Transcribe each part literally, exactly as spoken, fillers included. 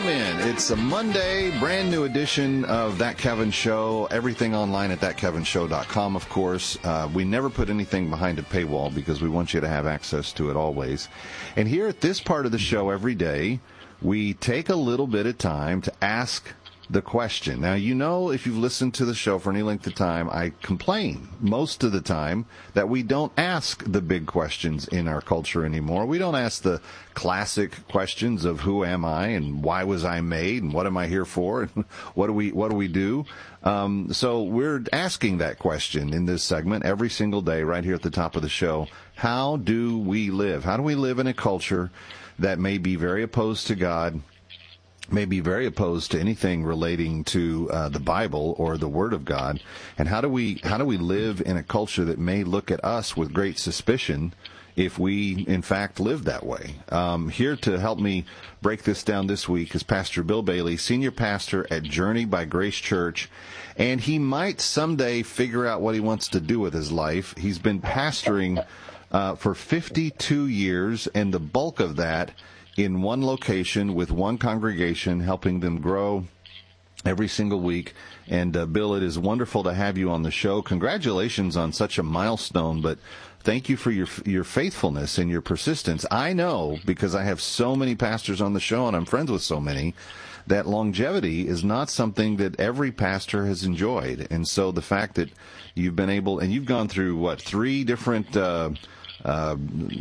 Welcome in. It's a Monday, brand new edition of That Kevin Show. Everything online at that kevin show dot com, of course. Uh, we never put anything behind a paywall because we want you to have access to it always. And here at this part of the show every day, we take a little bit of time to ask the question. Now, you know, if you've listened to the show for any length of time, I complain most of the time that we don't ask the big questions in our culture anymore. We don't ask the classic questions of who am I and why was I made and what am I here for and what do we what do we do? Um, so we're asking that question in this segment every single day right here at the top of the show. How do we live? How do we live in a culture that may be very opposed to God, may be very opposed to anything relating to uh, the Bible or the Word of God, and how do we how do we live in a culture that may look at us with great suspicion if we, in fact, live that way? Um, here to help me break this down this week is Pastor Bill Bailey, senior pastor at Journey by Grace Church, and he might someday figure out what he wants to do with his life. He's been pastoring uh, for fifty-two years, and the bulk of that in one location with one congregation, helping them grow every single week. And, uh, Bill, it is wonderful to have you on the show. Congratulations on such a milestone, but thank you for your your faithfulness and your persistence. I know, because I have so many pastors on the show, and I'm friends with so many, that longevity is not something that every pastor has enjoyed. And so the fact that you've been able, and you've gone through, what, three different uh Uh,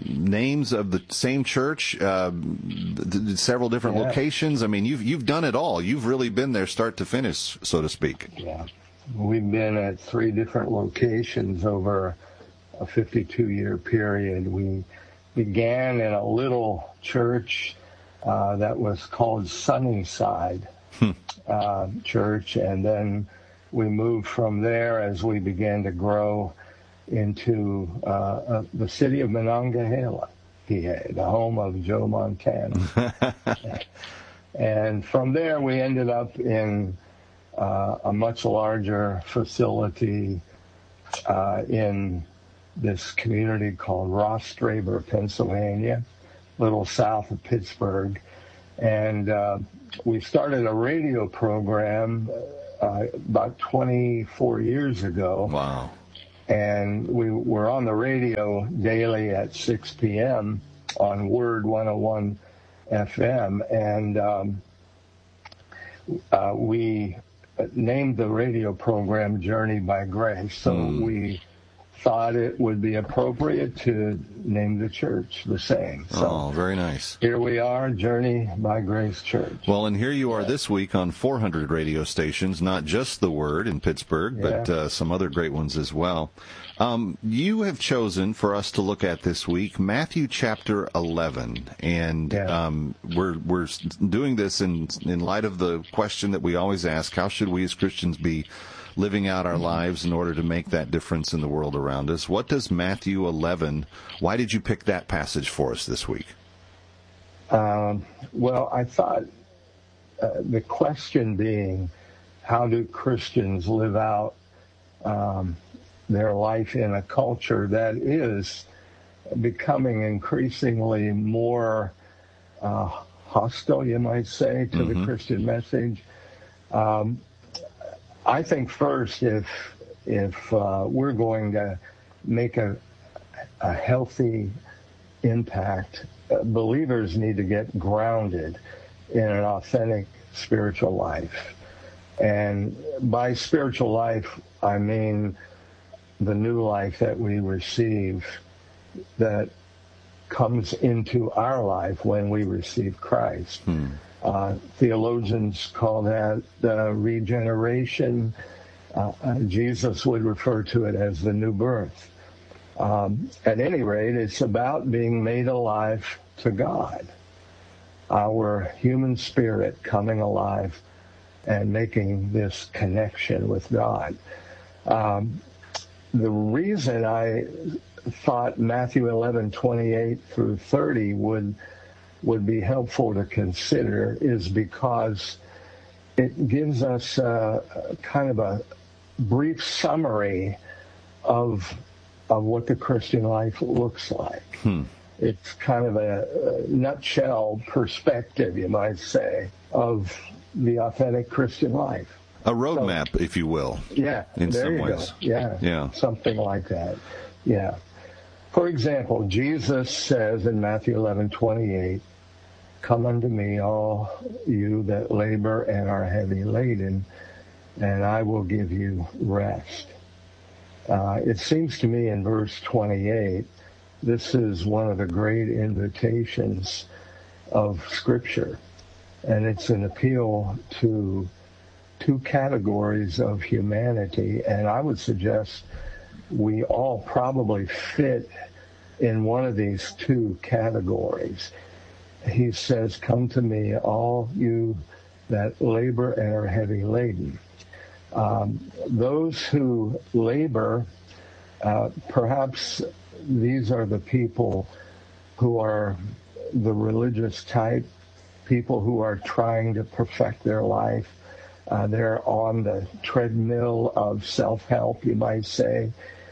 names of the same church, uh, th- th- several different yeah. locations. I mean, you've you've done it all. You've really been there, start to finish, so to speak. Yeah, we've been at three different locations over a fifty-two-year period. We began in a little church uh, that was called Sunnyside hmm. uh, Church, and then we moved from there as we began to grow into uh, uh, the city of Monongahela, P A, the home of Joe Montana. And from there, we ended up in uh, a much larger facility uh, in this community called Rostraber, Pennsylvania, a little south of Pittsburgh. And uh, we started a radio program uh, about twenty-four years ago. Wow. And we were on the radio daily at six p.m. on Word one oh one F M, and um, uh, we named the radio program Journey by Grace. So mm. we thought it would be appropriate to name the church the same. So oh, very nice. Here we are, Journey by Grace Church. Well, and here you are this week on four hundred radio stations, not just the Word in Pittsburgh, yeah. but uh, some other great ones as well. Um, you have chosen for us to look at this week Matthew chapter eleven, and yeah. um, we're we're doing this in in light of the question that we always ask: how should we as Christians be living out our lives in order to make that difference in the world around us? What does Matthew eleven, why did you pick that passage for us this week? Um, well, I thought uh, the question being, how do Christians live out um, their life in a culture that is becoming increasingly more uh, hostile, you might say, to mm-hmm. the Christian message? Um, I think first, if if uh, we're going to make a a healthy impact, uh, believers need to get grounded in an authentic spiritual life. And by spiritual life, I mean the new life that we receive that comes into our life when we receive Christ. Hmm. Uh, theologians call that uh, regeneration. Uh, uh, Jesus would refer to it as the new birth. Um, at any rate, it's about being made alive to God, our human spirit coming alive and making this connection with God. Um, the reason I thought Matthew eleven, twenty-eight through thirty would would be helpful to consider is because it gives us a, a kind of a brief summary of of what the Christian life looks like. Hmm. It's kind of a, a nutshell perspective, you might say, of the authentic Christian life. A roadmap, so, if you will. Yeah, in there some you ways. Go. Yeah, yeah, something like that. Yeah. For example, Jesus says in Matthew eleven twenty-eight, "Come unto me, all you that labor and are heavy laden, and I will give you rest." Uh, it seems to me in verse twenty-eight, this is one of the great invitations of Scripture, and it's an appeal to two categories of humanity, and I would suggest we all probably fit in one of these two categories. He says, "Come to me, all you that labor and are heavy laden." Um, those who labor, uh, perhaps these are the people who are the religious type, people who are trying to perfect their life. Uh, they're on the treadmill of self-help, you might say,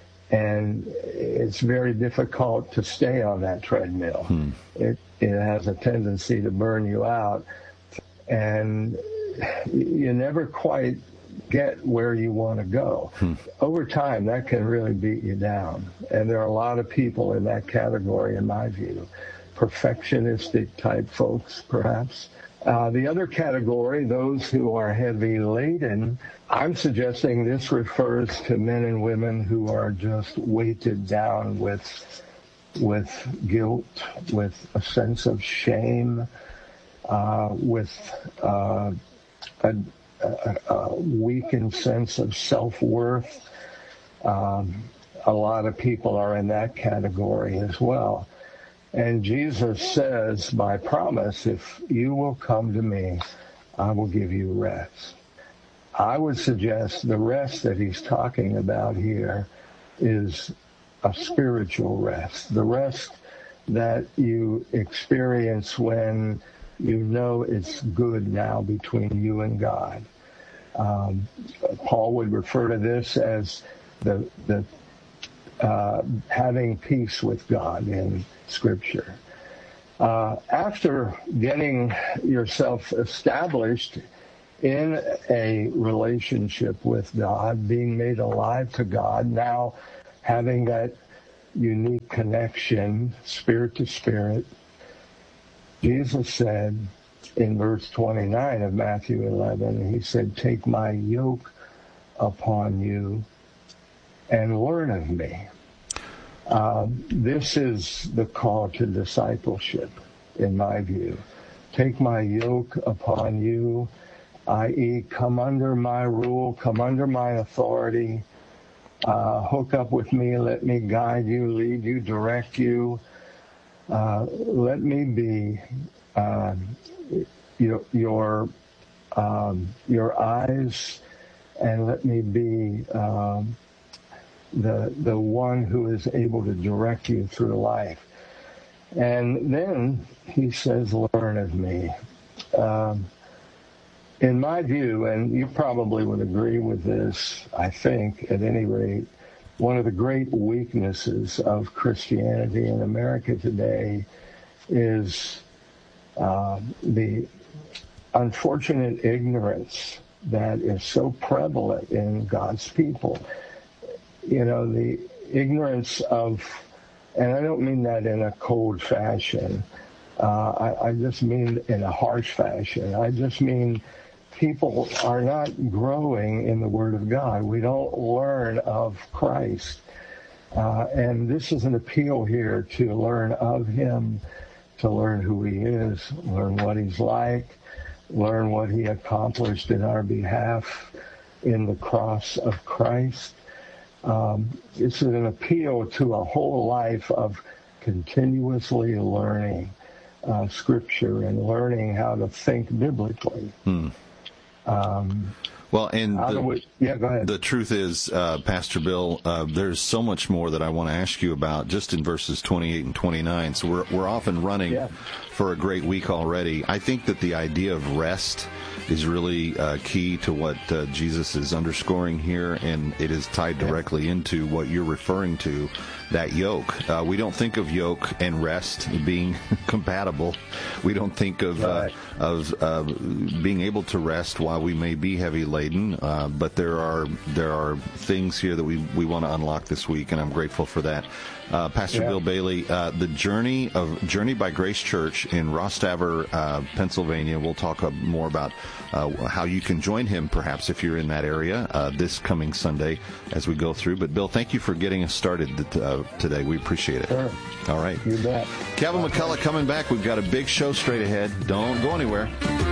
and it's very difficult to stay on that treadmill. Hmm. It, it has a tendency to burn you out, and you never quite get where you want to go. Hmm. Over time, that can really beat you down, and there are a lot of people in that category, in my view, perfectionistic type folks, perhaps. Uh, the other category, those who are heavy laden, I'm suggesting this refers to men and women who are just weighted down with with guilt, with a sense of shame, uh, with uh, a, a, a weakened sense of self-worth. Um, a lot of people are in that category as well. And Jesus says, by promise, if you will come to me, I will give you rest. I would suggest the rest that he's talking about here is a spiritual rest, the rest that you experience when you know it's good now between you and God. Um, Paul would refer to this as the the uh, having peace with God in Scripture. Uh, after getting yourself established in a relationship with God, being made alive to God, now having that unique connection, spirit to spirit, Jesus said in verse twenty-nine of Matthew eleven, he said, "Take my yoke upon you and learn of me." Uh, this is the call to discipleship, in my view. Take my yoke upon you, that is, come under my rule, come under my authority, uh, hook up with me, let me guide you, lead you, direct you. Uh, let me be uh, your your, um, your eyes, and let me be um, the the one who is able to direct you through life. And then he says, learn of me. Um, in my view, and you probably would agree with this, I think, at any rate, one of the great weaknesses of Christianity in America today is uh, the unfortunate ignorance that is so prevalent in God's people. You know, the ignorance of, and I don't mean that in a cold fashion, uh, I, I just mean in a harsh fashion. I just mean people are not growing in the Word of God. We don't learn of Christ. Uh, and this is an appeal here to learn of Him, to learn who He is, learn what He's like, learn what He accomplished in our behalf in the cross of Christ. Um, it's an appeal to a whole life of continuously learning uh, Scripture and learning how to think biblically. Hmm. Um, Well, and the, we, yeah, go ahead. The truth is, uh, Pastor Bill, uh, there's so much more that I want to ask you about just in verses twenty-eight and twenty-nine. So we're we're off and running yeah. for a great week already. I think that the idea of rest is really uh, key to what uh, Jesus is underscoring here, and it is tied directly yeah. into what you're referring to, that yoke. Uh, we don't think of yoke and rest being compatible. We don't think of right. uh, of uh, being able to rest while we may be heavy laden, uh, but there are there are things here that we, we want to unlock this week, and I'm grateful for that. Uh, Pastor yeah. Bill Bailey, uh, the journey of Journey by Grace Church in Rostaver, uh, Pennsylvania. We'll talk uh, more about uh, how you can join him, perhaps, if you're in that area uh, this coming Sunday as we go through. But, Bill, thank you for getting us started uh, today. We appreciate it. Sure. All right. You bet. Kevin McCullough coming back. We've got a big show straight ahead. Don't go anywhere.